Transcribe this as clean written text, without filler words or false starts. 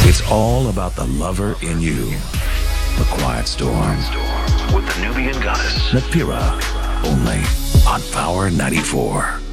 It's all about the lover in you. The Quiet Storm. With the Nubian goddess, Napira. Only on Power 94.